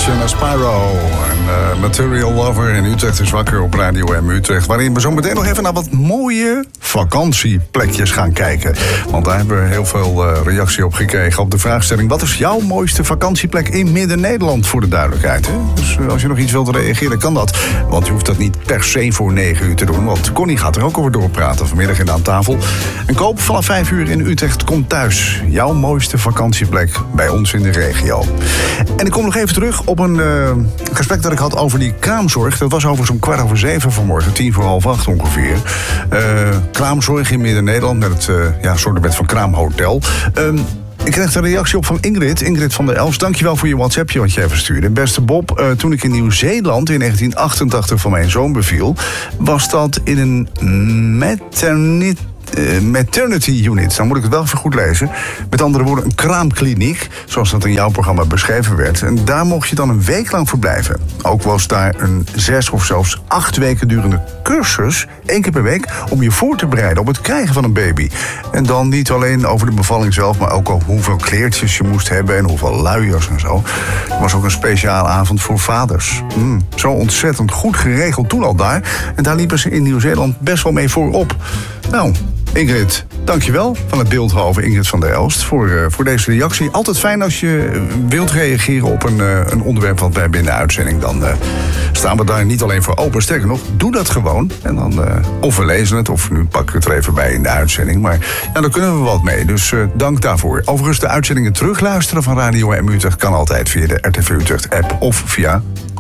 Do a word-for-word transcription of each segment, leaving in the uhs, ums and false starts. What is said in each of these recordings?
Search and Aspiro en uh, Material Lover in Utrecht is wakker op Radio M Utrecht. Waarin we zo meteen nog even naar wat mooie vakantieplekjes gaan kijken. Want daar hebben we heel veel uh, reactie op gekregen op de vraagstelling: wat is jouw mooiste vakantieplek in Midden-Nederland, voor de duidelijkheid? Hè? Dus uh, als je nog iets wilt reageren, kan dat. Want je hoeft dat niet per se voor negen uur te doen. Want Connie gaat er ook over doorpraten vanmiddag in aan tafel. En Koop vanaf vijf uur in Utrecht komt thuis. Jouw mooiste vakantieplek bij ons in de regio. En ik kom nog even terug op een uh, gesprek dat ik had over die kraamzorg. Dat was over zo'n kwart over zeven vanmorgen, tien voor half acht ongeveer. Uh, kraamzorg in Midden-Nederland met het uh, ja, soort van kraamhotel. Um, Ik kreeg een reactie op van Ingrid, Ingrid van der Elst. Dankjewel voor je WhatsAppje wat je even stuurde. Beste Bob, uh, toen ik in Nieuw-Zeeland in negentien achtentachtig van mijn zoon beviel, was dat in een maternity... Uh, maternity unit, dan moet ik het wel even goed lezen. Met andere woorden, een kraamkliniek, zoals dat in jouw programma beschreven werd. En daar mocht je dan een week lang verblijven. Ook was daar een zes of zelfs acht weken durende cursus, één keer per week, om je voor te bereiden op het krijgen van een baby. En dan niet alleen over de bevalling zelf, maar ook over hoeveel kleertjes je moest hebben en hoeveel luiers en zo. Er was ook een speciale avond voor vaders. Mm, zo ontzettend goed geregeld toen al daar. En daar liepen ze in Nieuw-Zeeland best wel mee voorop. Nou, Ingrid, dankjewel van het Beeldhoven, Ingrid van der Elst, voor, uh, voor deze reactie. Altijd fijn als je wilt reageren op een, uh, een onderwerp wat wij hebben in de uitzending. Dan uh, staan we daar niet alleen voor open. Sterker nog, doe dat gewoon. En dan, uh, of we lezen het, of nu pak ik het er even bij in de uitzending. Maar ja, daar kunnen we wat mee, dus uh, dank daarvoor. Overigens, de uitzendingen terugluisteren van Radio M Utrecht kan altijd via de R T V Utrecht app of via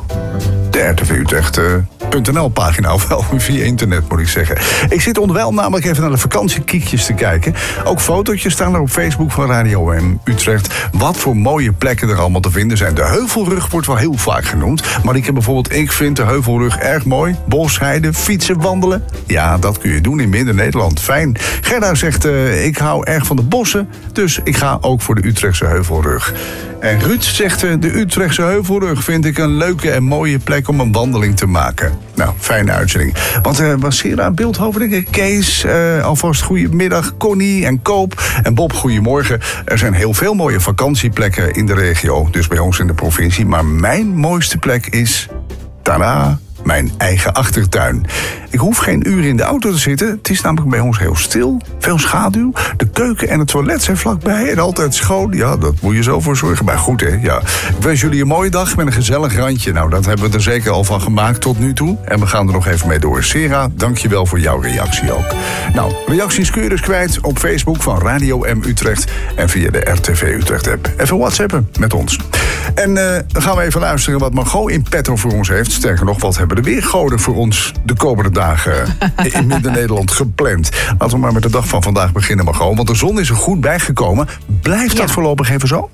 de R T V Utrecht uh, .n l pagina, of wel via internet moet ik zeggen. Ik zit onderwijl namelijk even naar de vakantiekiekjes te kijken. Ook fotootjes staan er op Facebook van Radio M Utrecht. Wat voor mooie plekken er allemaal te vinden zijn. De Heuvelrug wordt wel heel vaak genoemd. Maar ik heb bijvoorbeeld, ik vind de Heuvelrug erg mooi. Bos, heide, fietsen, wandelen. Ja, dat kun je doen in Midden-Nederland. Fijn. Gerda zegt, uh, ik hou erg van de bossen. Dus ik ga ook voor de Utrechtse Heuvelrug. En Ruud zegt, uh, de Utrechtse Heuvelrug vind ik een leuke en mooie plek om een wandeling te maken. Nou, fijne uitzending. Want er uh, was Sera Beeldhoven, denk ik. Kees, uh, alvast goedemiddag. Connie en Koop en Bob, goedemorgen. Er zijn heel veel mooie vakantieplekken in de regio, dus bij ons in de provincie. Maar mijn mooiste plek is, tada, mijn eigen achtertuin. Ik hoef geen uur in de auto te zitten. Het is namelijk bij ons heel stil. Veel schaduw. De keuken en het toilet zijn vlakbij. En altijd schoon. Ja, dat moet je zo voor zorgen. Maar goed, hè. Ja. Ik wens jullie een mooie dag met een gezellig randje. Nou, dat hebben we er zeker al van gemaakt tot nu toe. En we gaan er nog even mee door. Sera, dank je wel voor jouw reactie ook. Nou, reacties kun je dus kwijt op Facebook van Radio M Utrecht. En via de R T V Utrecht app. Even whatsappen met ons. En uh, dan gaan we even luisteren wat Margot in petto voor ons heeft. Sterker nog, wat hebben de weergoden voor ons de komende dagen in Midden-Nederland gepland. Laten we maar met de dag van vandaag beginnen, Margot. Want de zon is er goed bijgekomen. Blijft dat ja. voorlopig even zo?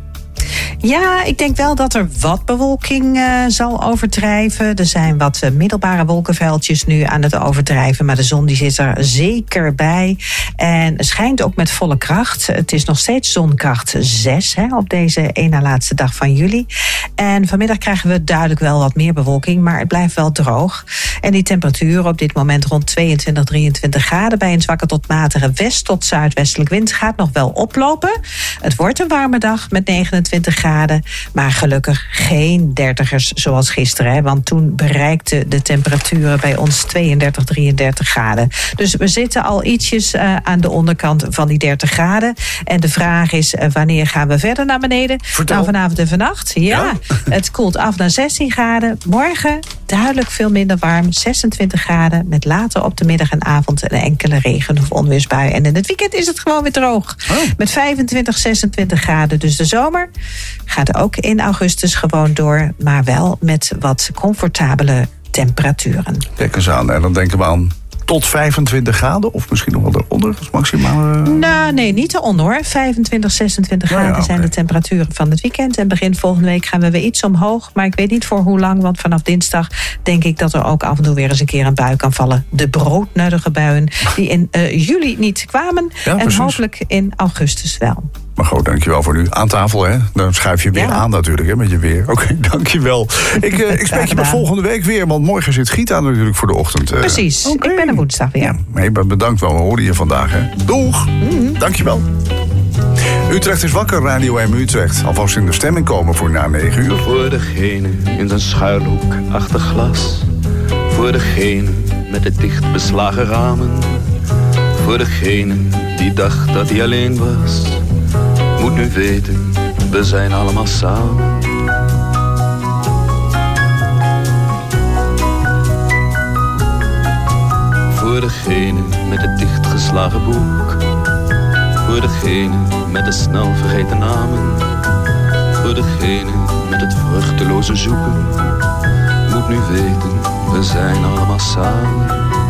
Ja, ik denk wel dat er wat bewolking uh, zal overdrijven. Er zijn wat uh, middelbare wolkenveldjes nu aan het overdrijven. Maar de zon die zit er zeker bij. En schijnt ook met volle kracht. Het is nog steeds zonkracht zes hè, op deze één na laatste dag van juli. En vanmiddag krijgen we duidelijk wel wat meer bewolking. Maar het blijft wel droog. En die temperatuur op dit moment rond tweeëntwintig, drieëntwintig graden. Bij een zwakke tot matige west- tot zuidwestelijk wind gaat nog wel oplopen. Het wordt een warme dag met negenentwintig graden. Maar gelukkig geen dertigers zoals gisteren. Hè, want toen bereikten de temperaturen bij ons tweeëndertig, drieëndertig graden. Dus we zitten al ietsjes uh, aan de onderkant van die dertig graden. En de vraag is, uh, wanneer gaan we verder naar beneden? Vertel. Nou, vanavond en vannacht. Ja, ja. Het koelt af naar zestien graden. Morgen duidelijk veel minder warm. zesentwintig graden. Met later op de middag en avond een enkele regen- of onweersbui. En in het weekend is het gewoon weer droog. Oh. Met vijfentwintig, zesentwintig graden. Dus de zomer gaat ook in augustus gewoon door. Maar wel met wat comfortabele temperaturen. Kijk eens aan. En dan denken we aan tot vijfentwintig graden? Of misschien nog wel eronder als maximale? Nou, nee, niet eronder hoor. vijfentwintig, zesentwintig graden ja, ja, okay. zijn de temperaturen van het weekend. En begin volgende week gaan we weer iets omhoog. Maar ik weet niet voor hoe lang, want vanaf dinsdag denk ik dat er ook af en toe weer eens een keer een bui kan vallen. De broodnuttige buien die in uh, juli niet kwamen. Ja, en precies. Hopelijk in augustus wel. Maar goed, dankjewel voor nu. Aan tafel, hè? Dan schuif je weer ja. aan natuurlijk, hè, met je weer. Oké, okay, dankjewel. Ik, uh, ik spreek je maar volgende week weer, want morgen zit Gita natuurlijk voor de ochtend. Uh. Precies, okay. Ik ben er woensdag weer. Ja, nee, bedankt wel, we horen je vandaag, hè. Doeg! Mm-hmm. Dankjewel. Utrecht is wakker, Radio M Utrecht. Alvast in de stemming komen voor na negen uur. Voor degene in zijn schuilhoek achter glas. Voor degene met de dicht beslagen ramen. Voor degene die dacht dat hij alleen was. Moet nu weten, we zijn allemaal samen. Voor degene met het dichtgeslagen boek. Voor degene met de snel vergeten namen. Voor degene met het vruchteloze zoeken. Moet nu weten, we zijn allemaal samen.